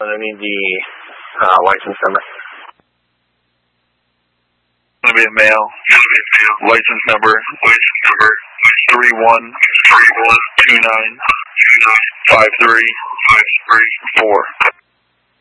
I need the license number. It's going to be a male. License number 31295354.